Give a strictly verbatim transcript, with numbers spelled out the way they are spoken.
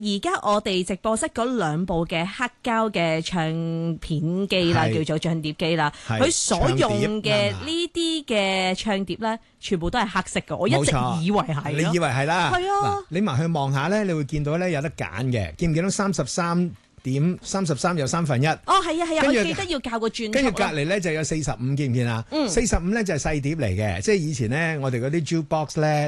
而家我哋直播室嗰兩部嘅黑膠嘅唱片機啦，叫做唱碟機啦，佢所用嘅呢啲嘅唱碟咧，全部都係黑色嘅。我一直以為係， 你以為係啦？ 係啊， 你埋去望下咧，你會見到咧有得揀嘅，見唔見到三十三點三十三有三分一？哦， 係啊係啊，我記得要校個轉速。 跟住隔離咧就有四十五，見唔見啊？四十五咧就係細碟嚟嘅，即係以前咧我哋嗰啲 jukebox 咧。